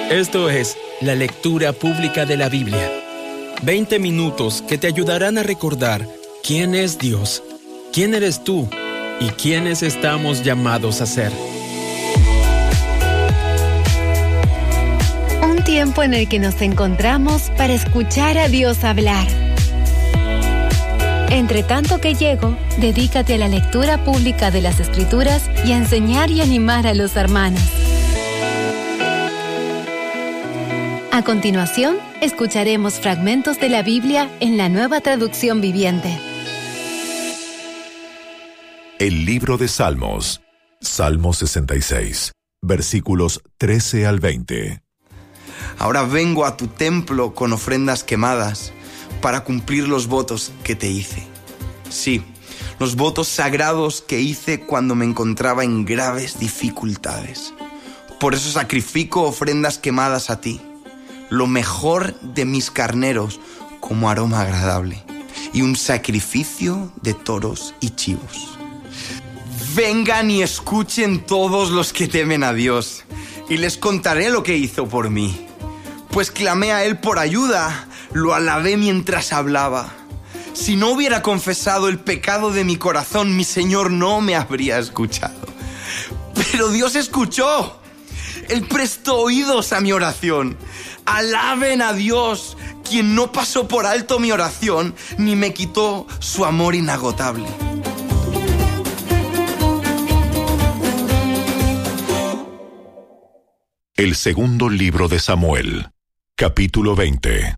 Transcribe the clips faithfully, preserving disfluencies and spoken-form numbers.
Esto es la lectura pública de la Biblia. veinte minutos que te ayudarán a recordar quién es Dios, quién eres tú y quiénes estamos llamados a ser. Un tiempo en el que nos encontramos para escuchar a Dios hablar. Entre tanto que llego, dedícate a la lectura pública de las Escrituras y a enseñar y animar a los hermanos. A continuación, escucharemos fragmentos de la Biblia en la Nueva Traducción Viviente. El libro de Salmos, Salmo sesenta y seis, versículos trece al veinte. Ahora vengo a tu templo con ofrendas quemadas para cumplir los votos que te hice. Sí, los votos sagrados que hice cuando me encontraba en graves dificultades. Por eso sacrifico ofrendas quemadas a ti, lo mejor de mis carneros como aroma agradable, y un sacrificio de toros y chivos. Vengan y escuchen todos los que temen a Dios, y les contaré lo que hizo por mí. Pues clamé a Él por ayuda, lo alabé mientras hablaba. Si no hubiera confesado el pecado de mi corazón, mi Señor no me habría escuchado. Pero Dios escuchó. Él prestó oídos a mi oración. Alaben a Dios, quien no pasó por alto mi oración, ni me quitó su amor inagotable. El segundo libro de Samuel, capítulo veinte.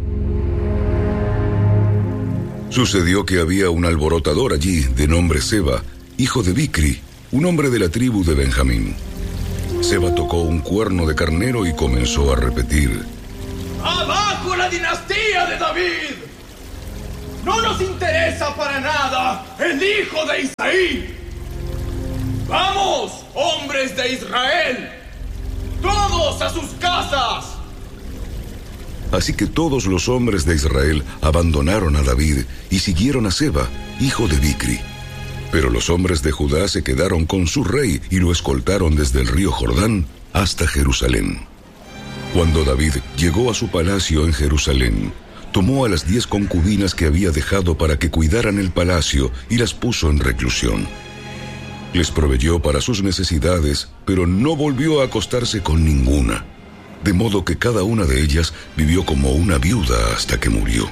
Sucedió que había un alborotador allí, de nombre Seba, hijo de Bicri, un hombre de la tribu de Benjamín. Seba tocó un cuerno de carnero y comenzó a repetir: ¡Abajo la dinastía de David! ¡No nos interesa para nada el hijo de Isaí! ¡Vamos, hombres de Israel! ¡Todos a sus casas! Así que todos los hombres de Israel abandonaron a David y siguieron a Seba, hijo de Bicri. Pero los hombres de Judá se quedaron con su rey y lo escoltaron desde el río Jordán hasta Jerusalén. Cuando David llegó a su palacio en Jerusalén, tomó a las diez concubinas que había dejado para que cuidaran el palacio y las puso en reclusión. Les proveyó para sus necesidades, pero no volvió a acostarse con ninguna, de modo que cada una de ellas vivió como una viuda hasta que murió.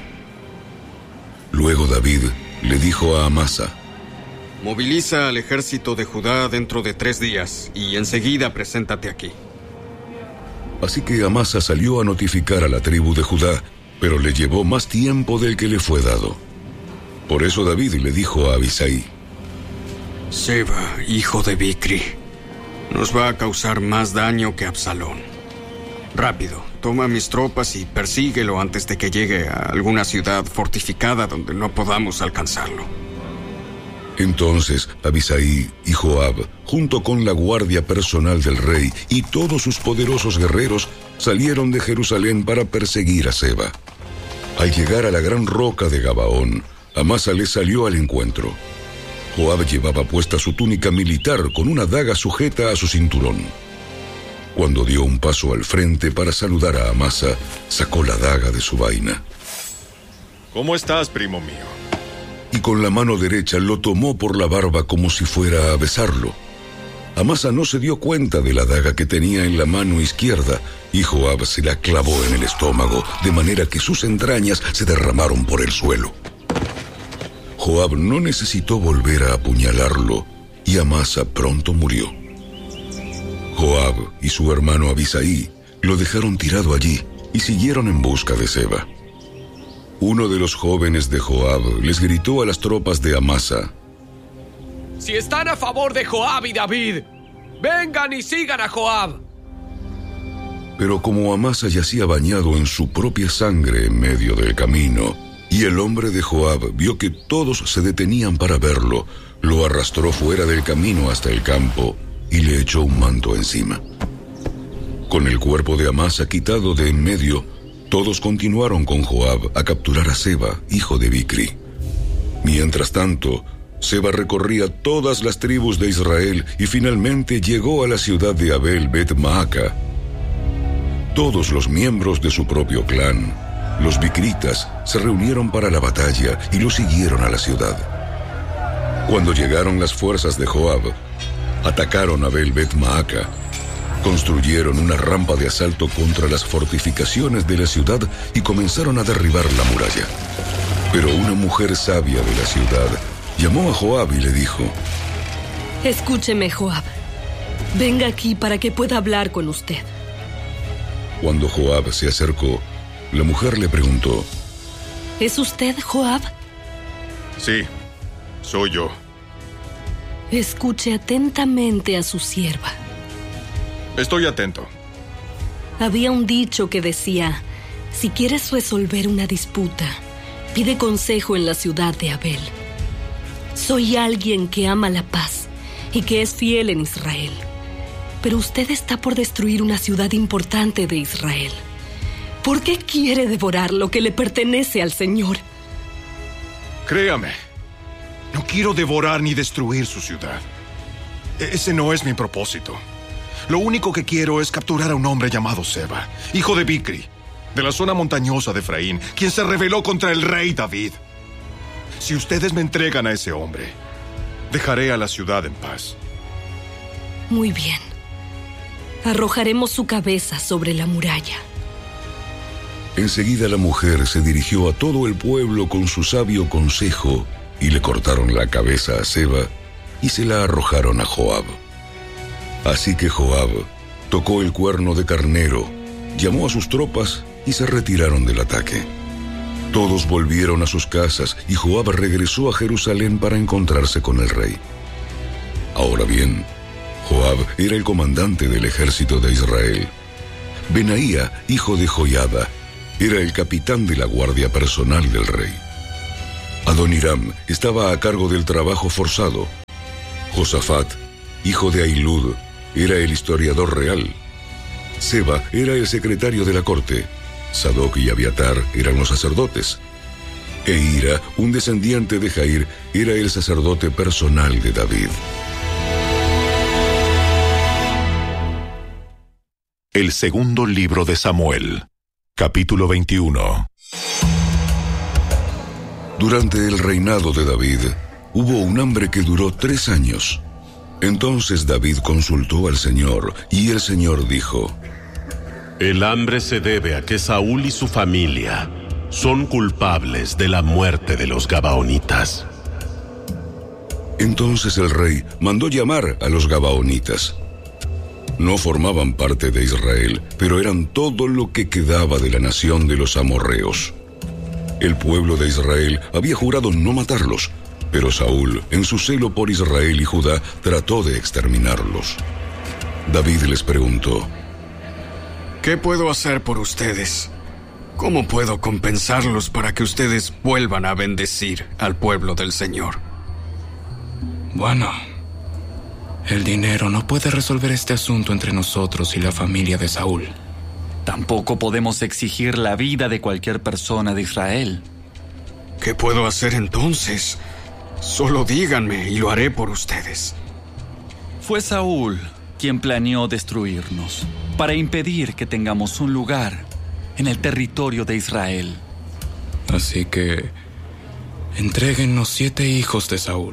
Luego David le dijo a Amasa: moviliza al ejército de Judá dentro de tres días y enseguida preséntate aquí. Así que Amasa salió a notificar a la tribu de Judá, pero le llevó más tiempo del que le fue dado. Por eso David le dijo a Abisai: Seba, hijo de Bicri, nos va a causar más daño que Absalón. Rápido, toma mis tropas y persíguelo antes de que llegue a alguna ciudad fortificada donde no podamos alcanzarlo. Entonces Abisai y Joab, junto con la guardia personal del rey y todos sus poderosos guerreros, salieron de Jerusalén para perseguir a Seba. Al llegar a la gran roca de Gabaón, Amasa le salió al encuentro. Joab llevaba puesta su túnica militar con una daga sujeta a su cinturón. Cuando dio un paso al frente para saludar a Amasa, sacó la daga de su vaina. ¿Cómo estás, primo mío? Y con la mano derecha lo tomó por la barba como si fuera a besarlo. Amasa no se dio cuenta de la daga que tenía en la mano izquierda, y Joab se la clavó en el estómago, de manera que sus entrañas se derramaron por el suelo. Joab no necesitó volver a apuñalarlo, y Amasa pronto murió. Joab y su hermano Abisai lo dejaron tirado allí y siguieron en busca de Seba. Uno de los jóvenes de Joab les gritó a las tropas de Amasa: Si están a favor de Joab y David, vengan y sigan a Joab. Pero como Amasa yacía bañado en su propia sangre en medio del camino, y el hombre de Joab vio que todos se detenían para verlo, lo arrastró fuera del camino hasta el campo y le echó un manto encima. Con el cuerpo de Amasa quitado de en medio, todos continuaron con Joab a capturar a Seba, hijo de Bicri. Mientras tanto, Seba recorría todas las tribus de Israel y finalmente llegó a la ciudad de Abel Bet Maaca. Todos los miembros de su propio clan, los bicritas, se reunieron para la batalla y lo siguieron a la ciudad. Cuando llegaron las fuerzas de Joab, atacaron a Abel Bet Maaca, construyeron una rampa de asalto contra las fortificaciones de la ciudad y comenzaron a derribar la muralla. Pero una mujer sabia de la ciudad llamó a Joab y le dijo: Escúcheme, Joab. Venga aquí para que pueda hablar con usted. Cuando Joab se acercó, la mujer le preguntó: ¿Es usted Joab? Sí, soy yo. Escuche atentamente a su sierva. Estoy atento. Había un dicho que decía: si quieres resolver una disputa, pide consejo en la ciudad de Abel. Soy alguien que ama la paz y que es fiel en Israel. Pero usted está por destruir una ciudad importante de Israel. ¿Por qué quiere devorar lo que le pertenece al Señor? Créame, no quiero devorar ni destruir su ciudad. Ese no es mi propósito. Lo único que quiero es capturar a un hombre llamado Seba, hijo de Bicri, de la zona montañosa de Efraín, quien se rebeló contra el rey David. Si ustedes me entregan a ese hombre, dejaré a la ciudad en paz. Muy bien. Arrojaremos su cabeza sobre la muralla. Enseguida la mujer se dirigió a todo el pueblo con su sabio consejo y le cortaron la cabeza a Seba y se la arrojaron a Joab. Así que Joab tocó el cuerno de carnero, llamó a sus tropas y se retiraron del ataque. Todos volvieron a sus casas y Joab regresó a Jerusalén para encontrarse con el rey. Ahora bien, Joab era el comandante del ejército de Israel. Benaía, hijo de Joiada, era el capitán de la guardia personal del rey. Adoniram estaba a cargo del trabajo forzado. Josafat, hijo de Ahilud, era el historiador real. Seba era el secretario de la corte. Sadoc y Abiatar eran los sacerdotes. E Ira, un descendiente de Jair, era el sacerdote personal de David. El segundo libro de Samuel, capítulo veintiuno. Durante el reinado de David, hubo un hambre que duró tres años. Entonces David consultó al Señor, y el Señor dijo: El hambre se debe a que Saúl y su familia son culpables de la muerte de los gabaonitas. Entonces el rey mandó llamar a los gabaonitas. No formaban parte de Israel, pero eran todo lo que quedaba de la nación de los amorreos. El pueblo de Israel había jurado no matarlos, pero Saúl, en su celo por Israel y Judá, trató de exterminarlos. David les preguntó: ¿Qué puedo hacer por ustedes? ¿Cómo puedo compensarlos para que ustedes vuelvan a bendecir al pueblo del Señor? Bueno, el dinero no puede resolver este asunto entre nosotros y la familia de Saúl. Tampoco podemos exigir la vida de cualquier persona de Israel. ¿Qué puedo hacer entonces? Solo díganme y lo haré por ustedes. Fue Saúl quien planeó destruirnos para impedir que tengamos un lugar en el territorio de Israel. Así que entréguennos siete hijos de Saúl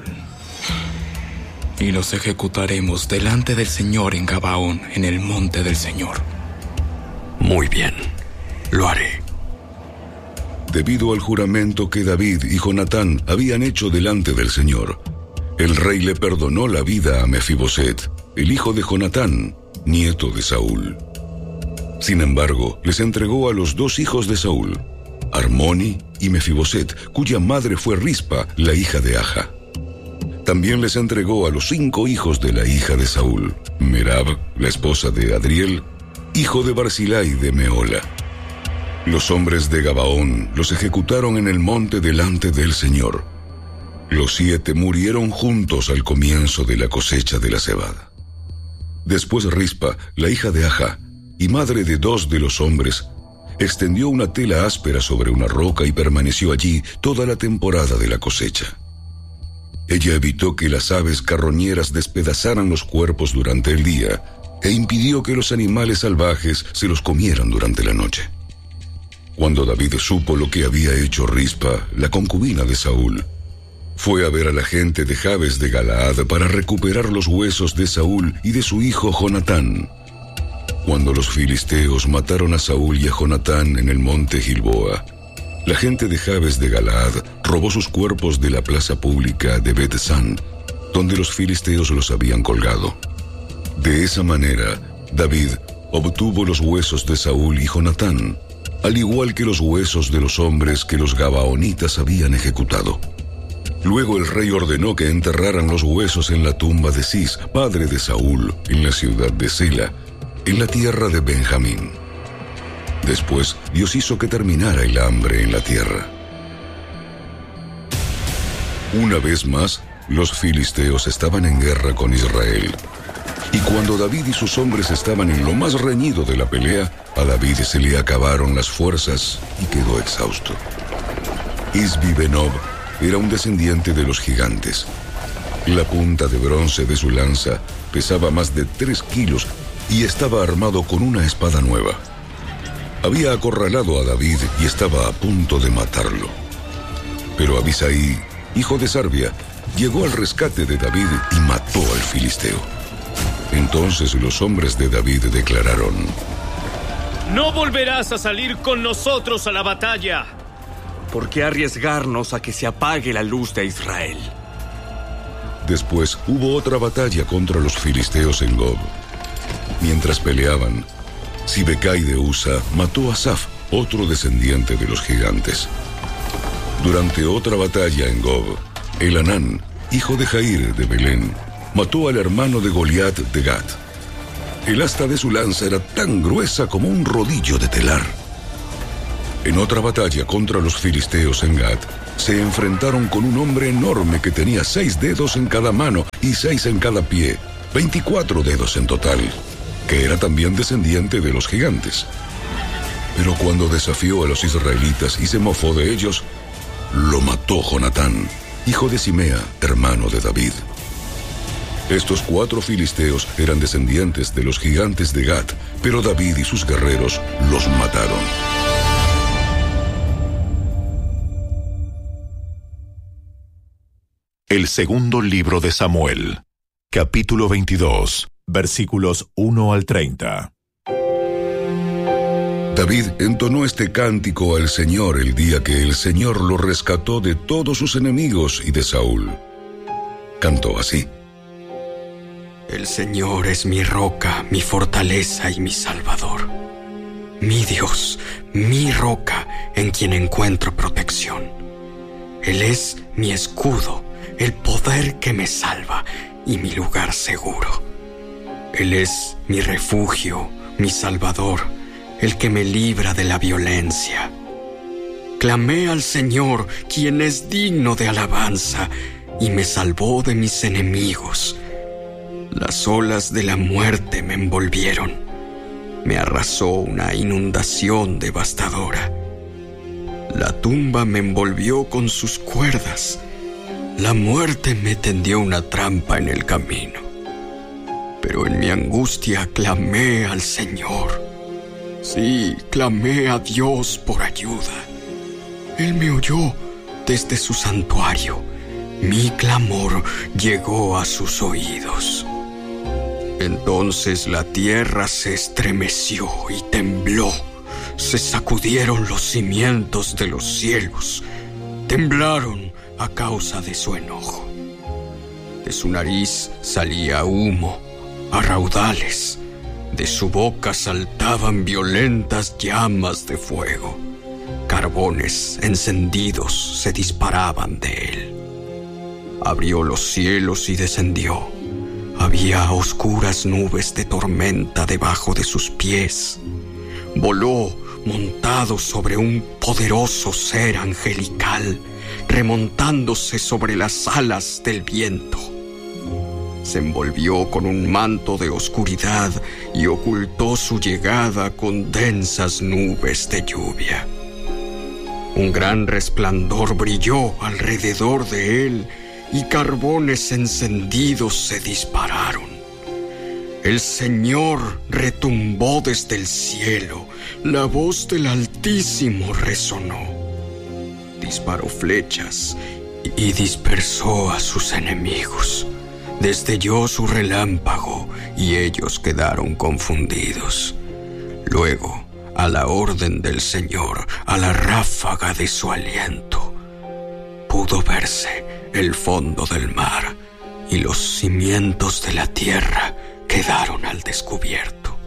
y los ejecutaremos delante del Señor en Gabaón, en el monte del Señor. Muy bien, lo haré. Debido al juramento que David y Jonatán habían hecho delante del Señor, el rey le perdonó la vida a Mefiboset, el hijo de Jonatán, nieto de Saúl. Sin embargo, les entregó a los dos hijos de Saúl, Armoni y Mefiboset, cuya madre fue Rispa, la hija de Aja. También les entregó a los cinco hijos de la hija de Saúl, Merab, la esposa de Adriel, hijo de Barzilai de Meola. Los hombres de Gabaón los ejecutaron en el monte delante del Señor. Los siete murieron juntos al comienzo de la cosecha de la cebada. Después Rispa, la hija de Aja, y madre de dos de los hombres, extendió una tela áspera sobre una roca y permaneció allí toda la temporada de la cosecha. Ella evitó que las aves carroñeras despedazaran los cuerpos durante el día, e impidió que los animales salvajes se los comieran durante la noche. Cuando David supo lo que había hecho Rispa, la concubina de Saúl, fue a ver a la gente de Jabes de Galaad para recuperar los huesos de Saúl y de su hijo Jonatán. Cuando los filisteos mataron a Saúl y a Jonatán en el monte Gilboa, la gente de Jabes de Galaad robó sus cuerpos de la plaza pública de Bet-San, donde los filisteos los habían colgado. De esa manera, David obtuvo los huesos de Saúl y Jonatán, al igual que los huesos de los hombres que los gabaonitas habían ejecutado. Luego el rey ordenó que enterraran los huesos en la tumba de Cis, padre de Saúl, en la ciudad de Sela, en la tierra de Benjamín. Después, Dios hizo que terminara el hambre en la tierra. Una vez más, los filisteos estaban en guerra con Israel. Y cuando David y sus hombres estaban en lo más reñido de la pelea, a David se le acabaron las fuerzas y quedó exhausto. Isbi-Benob era un descendiente de los gigantes. La punta de bronce de su lanza pesaba más de tres kilos y estaba armado con una espada nueva. Había acorralado a David y estaba a punto de matarlo. Pero Abisai, hijo de Sarbia, llegó al rescate de David y mató al filisteo. Entonces los hombres de David declararon: No volverás a salir con nosotros a la batalla. ¿Por qué arriesgarnos a que se apague la luz de Israel? Después hubo otra batalla contra los filisteos en Gob. Mientras peleaban, Sibecai de Usa mató a Saf, otro descendiente de los gigantes. Durante otra batalla en Gob, Elanán, hijo de Jair de Belén, mató al hermano de Goliat de Gat. El asta de su lanza era tan gruesa como un rodillo de telar. En otra batalla contra los filisteos en Gat, se enfrentaron con un hombre enorme que tenía seis dedos en cada mano y seis en cada pie, veinticuatro dedos en total, que era también descendiente de los gigantes. Pero cuando desafió a los israelitas y se mofó de ellos, lo mató Jonatán, hijo de Simea, hermano de David. Estos cuatro filisteos eran descendientes de los gigantes de Gat, pero David y sus guerreros los mataron. El segundo libro de Samuel, capítulo veintidós, versículos uno al treinta. David entonó este cántico al Señor el día que el Señor lo rescató de todos sus enemigos y de Saúl. Cantó así: El Señor es mi roca, mi fortaleza y mi salvador. Mi Dios, mi roca, en quien encuentro protección. Él es mi escudo, el poder que me salva y mi lugar seguro. Él es mi refugio, mi salvador, el que me libra de la violencia. Clamé al Señor, quien es digno de alabanza, y me salvó de mis enemigos. Las olas de la muerte me envolvieron. Me arrasó una inundación devastadora. La tumba me envolvió con sus cuerdas. La muerte me tendió una trampa en el camino. Pero en mi angustia clamé al Señor. Sí, clamé a Dios por ayuda. Él me oyó desde su santuario. Mi clamor llegó a sus oídos. Entonces la tierra se estremeció y tembló. Se sacudieron los cimientos de los cielos. Temblaron a causa de su enojo. De su nariz salía humo a raudales. De su boca saltaban violentas llamas de fuego. Carbones encendidos se disparaban de él. Abrió los cielos y descendió. Había oscuras nubes de tormenta debajo de sus pies. Voló montado sobre un poderoso ser angelical, remontándose sobre las alas del viento. Se envolvió con un manto de oscuridad y ocultó su llegada con densas nubes de lluvia. Un gran resplandor brilló alrededor de él y carbones encendidos se dispararon. El Señor retumbó desde el cielo, la voz del Altísimo resonó. Disparó flechas y dispersó a sus enemigos. Destelló su relámpago y ellos quedaron confundidos. Luego, a la orden del Señor, a la ráfaga de su aliento, pudo verse el fondo del mar y los cimientos de la tierra quedaron al descubierto.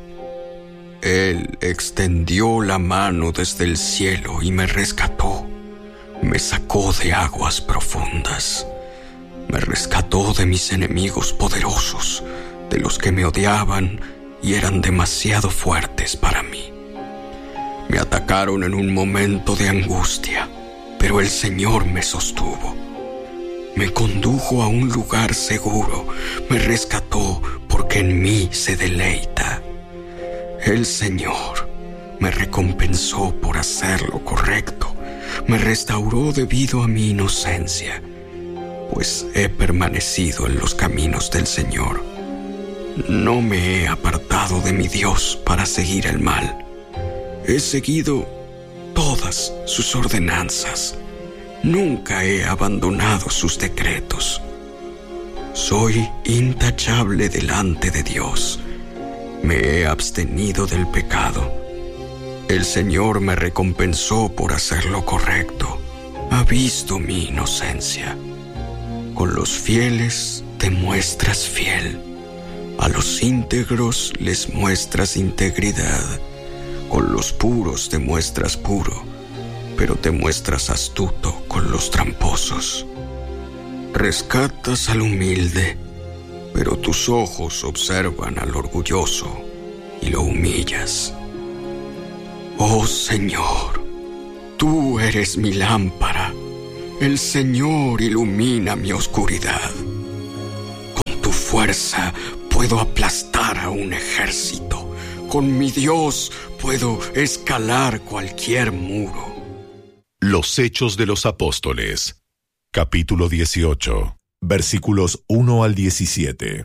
Él extendió la mano desde el cielo y me rescató. Me sacó de aguas profundas. Me rescató de mis enemigos poderosos, de los que me odiaban y eran demasiado fuertes para mí. Me atacaron en un momento de angustia, pero el Señor me sostuvo. Me condujo a un lugar seguro, me rescató porque en mí se deleita. El Señor me recompensó por hacer lo correcto, me restauró debido a mi inocencia, pues he permanecido en los caminos del Señor. No me he apartado de mi Dios para seguir el mal. He seguido todas sus ordenanzas. Nunca he abandonado sus decretos. Soy intachable delante de Dios. Me he abstenido del pecado. El Señor me recompensó por hacer lo correcto. Ha visto mi inocencia. Con los fieles te muestras fiel. A los íntegros les muestras integridad. Con los puros te muestras puro, pero te muestras astuto con los tramposos. Rescatas al humilde, pero tus ojos observan al orgulloso y lo humillas. Oh Señor, tú eres mi lámpara. El Señor ilumina mi oscuridad. Con tu fuerza puedo aplastar a un ejército. Con mi Dios puedo escalar cualquier muro. Los Hechos de los Apóstoles, capítulo dieciocho, versículos uno al diecisiete.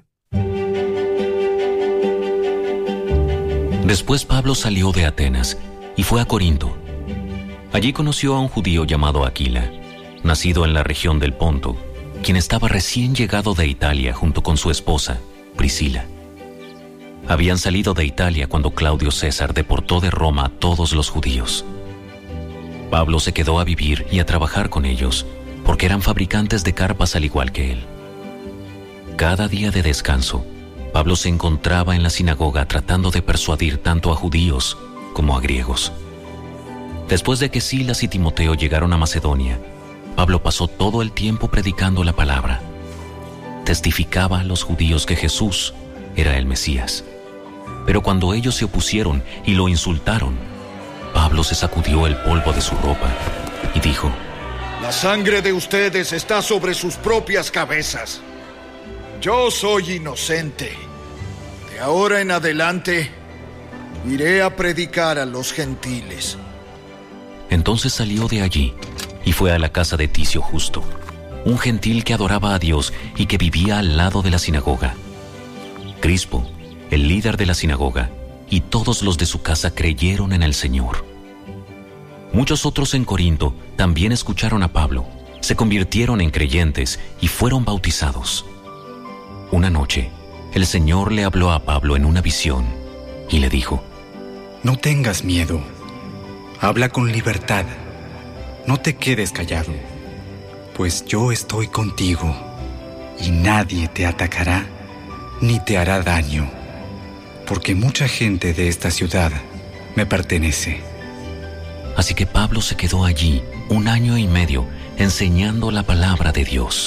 Después Pablo salió de Atenas y fue a Corinto. Allí conoció a un judío llamado Aquila, nacido en la región del Ponto, quien estaba recién llegado de Italia junto con su esposa, Priscila. Habían salido de Italia cuando Claudio César deportó de Roma a todos los judíos. Pablo se quedó a vivir y a trabajar con ellos, porque eran fabricantes de carpas al igual que él. Cada día de descanso, Pablo se encontraba en la sinagoga tratando de persuadir tanto a judíos como a griegos. Después de que Silas y Timoteo llegaron a Macedonia, Pablo pasó todo el tiempo predicando la palabra. Testificaba a los judíos que Jesús era el Mesías. Pero cuando ellos se opusieron y lo insultaron, Pablo se sacudió el polvo de su ropa y dijo: La sangre de ustedes está sobre sus propias cabezas. Yo soy inocente. De ahora en adelante, iré a predicar a los gentiles. Entonces salió de allí y fue a la casa de Ticio Justo, un gentil que adoraba a Dios y que vivía al lado de la sinagoga. Crispo, el líder de la sinagoga, y todos los de su casa creyeron en el Señor. Muchos otros en Corinto también escucharon a Pablo, se convirtieron en creyentes y fueron bautizados. Una noche, el Señor le habló a Pablo en una visión y le dijo: No tengas miedo, habla con libertad, no te quedes callado, pues yo estoy contigo y nadie te atacará ni te hará daño, porque mucha gente de esta ciudad me pertenece. Así que Pablo se quedó allí un año y medio enseñando la palabra de Dios.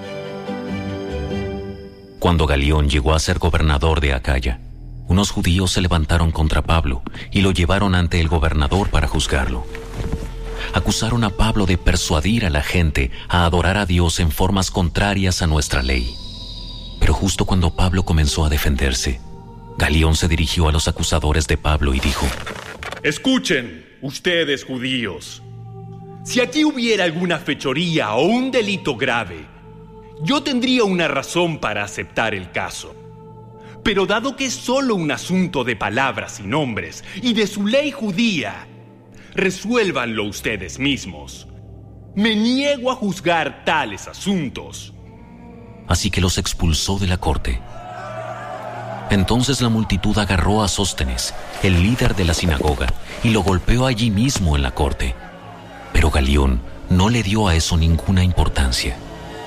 Cuando Galión llegó a ser gobernador de Acaya, unos judíos se levantaron contra Pablo y lo llevaron ante el gobernador para juzgarlo. Acusaron a Pablo de persuadir a la gente a adorar a Dios en formas contrarias a nuestra ley. Pero justo cuando Pablo comenzó a defenderse, Galión se dirigió a los acusadores de Pablo y dijo: Escuchen, ustedes judíos. Si aquí hubiera alguna fechoría o un delito grave, yo tendría una razón para aceptar el caso. Pero dado que es solo un asunto de palabras y nombres y de su ley judía, resuélvanlo ustedes mismos. Me niego a juzgar tales asuntos. Así que los expulsó de la corte. Entonces la multitud agarró a Sóstenes, el líder de la sinagoga, y lo golpeó allí mismo en la corte. Pero Galión no le dio a eso ninguna importancia.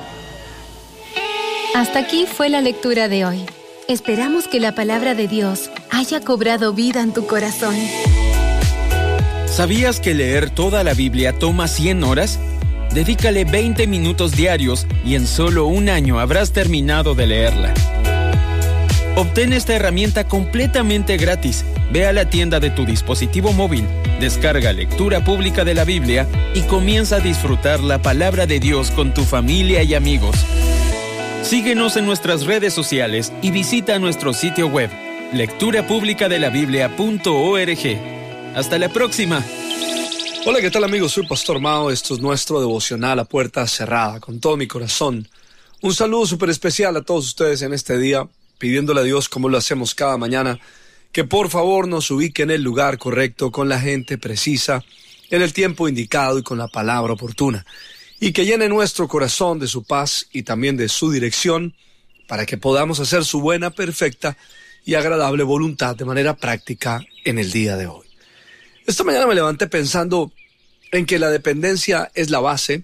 Hasta aquí fue la lectura de hoy. Esperamos que la palabra de Dios haya cobrado vida en tu corazón. ¿Sabías que leer toda la Biblia toma cien horas? Dedícale veinte minutos diarios y en solo un año habrás terminado de leerla. Obtén esta herramienta completamente gratis. Ve a la tienda de tu dispositivo móvil, descarga Lectura Pública de la Biblia y comienza a disfrutar la palabra de Dios con tu familia y amigos. Síguenos en nuestras redes sociales y visita nuestro sitio web, lectura pública de la biblia punto org. Hasta la próxima. Hola, ¿qué tal amigos? Soy Pastor Mao. Esto es nuestro devocional a puerta cerrada, con todo mi corazón. Un saludo súper especial a todos ustedes en este día, pidiéndole a Dios, como lo hacemos cada mañana, que por favor nos ubique en el lugar correcto, con la gente precisa, en el tiempo indicado y con la palabra oportuna. Y que llene nuestro corazón de su paz y también de su dirección, para que podamos hacer su buena, perfecta y agradable voluntad de manera práctica en el día de hoy. Esta mañana me levanté pensando en que la dependencia es la base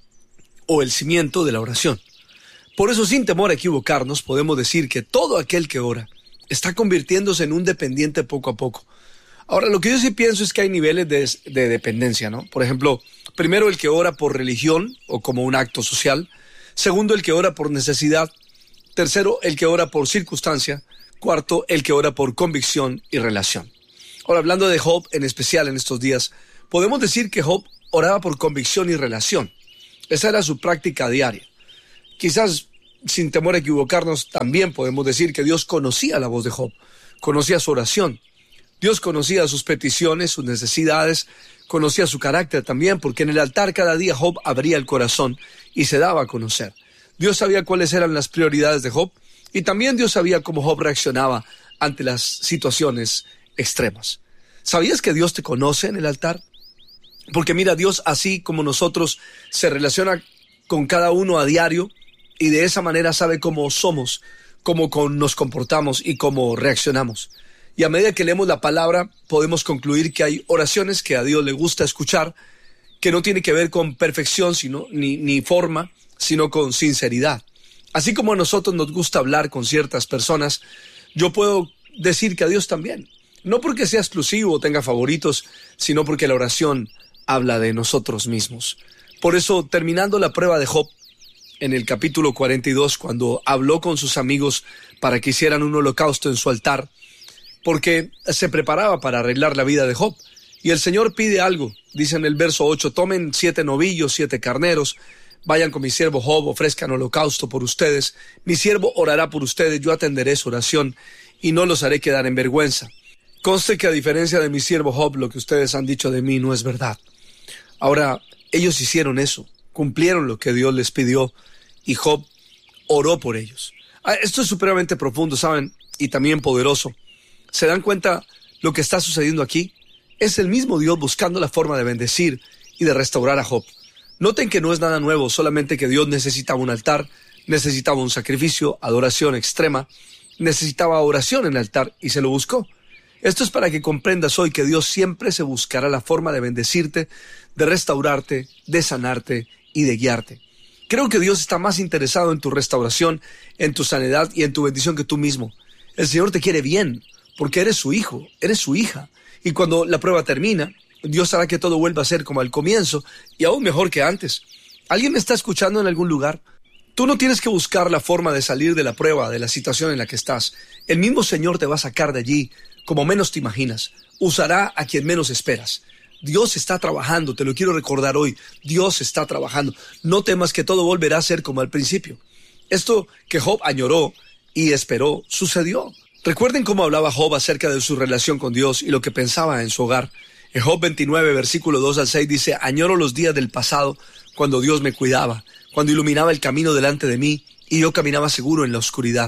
o el cimiento de la oración. Por eso, sin temor a equivocarnos, podemos decir que todo aquel que ora está convirtiéndose en un dependiente poco a poco. Ahora, lo que yo sí pienso es que hay niveles de, de dependencia, ¿no? Por ejemplo, primero el que ora por religión o como un acto social. Segundo, el que ora por necesidad. Tercero, el que ora por circunstancia. Cuarto, el que ora por convicción y relación. Ahora, hablando de Job en especial en estos días, podemos decir que Job oraba por convicción y relación. Esa era su práctica diaria. Quizás, sin temor a equivocarnos, también podemos decir que Dios conocía la voz de Job, conocía su oración. Dios conocía sus peticiones, sus necesidades, conocía su carácter también, porque en el altar cada día Job abría el corazón y se daba a conocer. Dios sabía cuáles eran las prioridades de Job y también Dios sabía cómo Job reaccionaba ante las situaciones extremas. ¿Sabías que Dios te conoce en el altar? Porque mira, Dios, así como nosotros, se relaciona con cada uno a diario y de esa manera sabe cómo somos, cómo nos comportamos y cómo reaccionamos. Y a medida que leemos la palabra, podemos concluir que hay oraciones que a Dios le gusta escuchar, que no tiene que ver con perfección sino, ni, ni forma, sino con sinceridad. Así como a nosotros nos gusta hablar con ciertas personas, yo puedo decir que a Dios también. No porque sea exclusivo o tenga favoritos, sino porque la oración habla de nosotros mismos. Por eso, terminando la prueba de Job, en el capítulo cuarenta y dos, cuando habló con sus amigos para que hicieran un holocausto en su altar, porque se preparaba para arreglar la vida de Job. Y el Señor pide algo, dice en el verso ocho, tomen siete novillos, siete carneros, vayan con mi siervo Job, ofrezcan holocausto por ustedes, mi siervo orará por ustedes, yo atenderé su oración y no los haré quedar en vergüenza. Conste que a diferencia de mi siervo Job, lo que ustedes han dicho de mí no es verdad. Ahora, ellos hicieron eso, cumplieron lo que Dios les pidió y Job oró por ellos. Ah, esto es supremamente profundo, ¿saben? Y también poderoso. ¿Se dan cuenta lo que está sucediendo aquí? Es el mismo Dios buscando la forma de bendecir y de restaurar a Job. Noten que no es nada nuevo, solamente que Dios necesitaba un altar, necesitaba un sacrificio, adoración extrema, necesitaba oración en el altar y se lo buscó. Esto es para que comprendas hoy que Dios siempre se buscará la forma de bendecirte, de restaurarte, de sanarte y de guiarte. Creo que Dios está más interesado en tu restauración, en tu sanidad y en tu bendición que tú mismo. El Señor te quiere bien, porque eres su hijo, eres su hija. Y cuando la prueba termina, Dios hará que todo vuelva a ser como al comienzo y aún mejor que antes. ¿Alguien me está escuchando en algún lugar? Tú no tienes que buscar la forma de salir de la prueba, de la situación en la que estás. El mismo Señor te va a sacar de allí como menos te imaginas. Usará a quien menos esperas. Dios está trabajando, te lo quiero recordar hoy. Dios está trabajando. No temas que todo volverá a ser como al principio. Esto que Job añoró y esperó, sucedió. Recuerden cómo hablaba Job acerca de su relación con Dios y lo que pensaba en su hogar. En Job veintinueve, versículo dos al seis dice, añoro los días del pasado cuando Dios me cuidaba, cuando iluminaba el camino delante de mí y yo caminaba seguro en la oscuridad.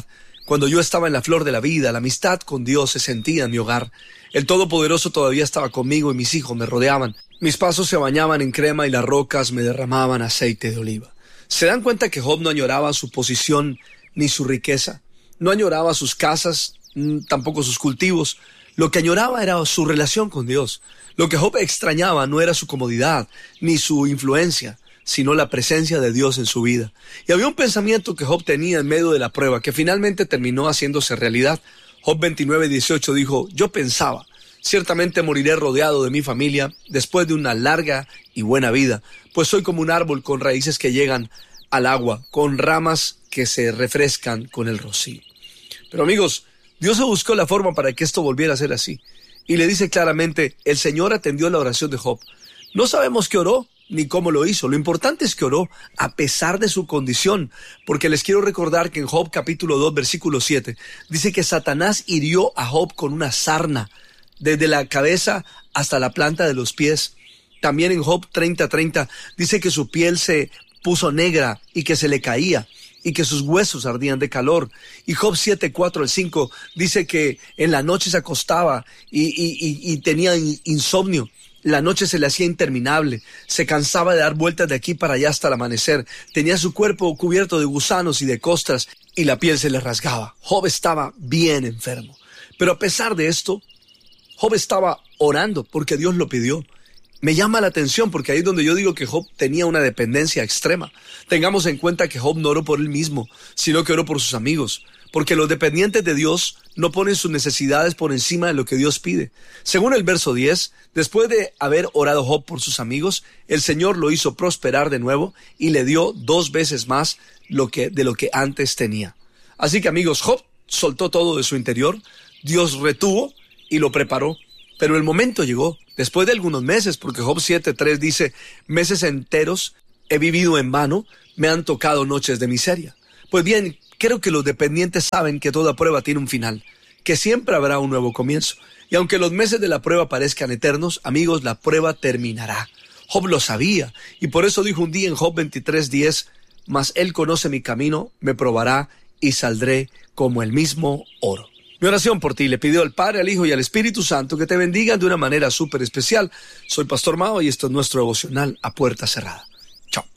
Cuando yo estaba en la flor de la vida, la amistad con Dios se sentía en mi hogar. El Todopoderoso todavía estaba conmigo y mis hijos me rodeaban. Mis pasos se bañaban en crema y las rocas me derramaban aceite de oliva. ¿Se dan cuenta que Job no añoraba su posición ni su riqueza? No añoraba sus casas, tampoco sus cultivos. Lo que añoraba era su relación con Dios. Lo que Job extrañaba no era su comodidad ni su influencia, sino la presencia de Dios en su vida. Y había un pensamiento que Job tenía en medio de la prueba, que finalmente terminó haciéndose realidad. Job veintinueve, dieciocho dijo: yo pensaba, ciertamente moriré rodeado de mi familia después de una larga y buena vida, pues soy como un árbol con raíces que llegan al agua, con ramas que se refrescan con el rocío. Pero amigos, Dios buscó la forma para que esto volviera a ser así. Y le dice claramente: el Señor atendió la oración de Job. No sabemos qué oró, ni cómo lo hizo. Lo importante es que oró a pesar de su condición, porque les quiero recordar que en Job capítulo dos, versículo siete, dice que Satanás hirió a Job con una sarna, desde la cabeza hasta la planta de los pies. También en Job treinta, treinta, dice que su piel se puso negra y que se le caía, y que sus huesos ardían de calor. Y Job siete, cuatro al cinco, dice que en la noche se acostaba y, y, y, y tenía insomnio. La noche se le hacía interminable, se cansaba de dar vueltas de aquí para allá hasta el amanecer, tenía su cuerpo cubierto de gusanos y de costras, y la piel se le rasgaba. Job estaba bien enfermo. Pero a pesar de esto, Job estaba orando porque Dios lo pidió. Me llama la atención porque ahí es donde yo digo que Job tenía una dependencia extrema. Tengamos en cuenta que Job no oró por él mismo, sino que oró por sus amigos. Porque los dependientes de Dios no ponen sus necesidades por encima de lo que Dios pide. Según el verso diez, después de haber orado Job por sus amigos, el Señor lo hizo prosperar de nuevo y le dio dos veces más lo que, de lo que antes tenía. Así que amigos, Job soltó todo de su interior, Dios retuvo y lo preparó. Pero el momento llegó, después de algunos meses, porque Job siete, tres dice: meses enteros he vivido en vano, me han tocado noches de miseria. Pues bien, creo que los dependientes saben que toda prueba tiene un final, que siempre habrá un nuevo comienzo. Y aunque los meses de la prueba parezcan eternos, amigos, la prueba terminará. Job lo sabía, y por eso dijo un día en Job veintitrés, diez, mas él conoce mi camino, me probará y saldré como el mismo oro. Mi oración por ti le pidió al Padre, al Hijo y al Espíritu Santo que te bendigan de una manera súper especial. Soy Pastor Mao y esto es nuestro devocional a puerta cerrada. Chao.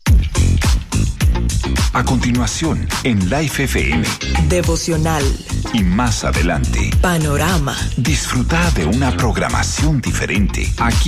A continuación, en Life F M. Devocional. Y más adelante, Panorama. disfruta de una programación diferente aquí